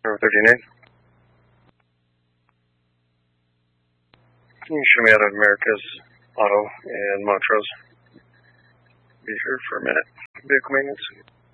Number 39. You can show me out of America's Auto in Montrose. Be here for a minute. Vehicle maintenance.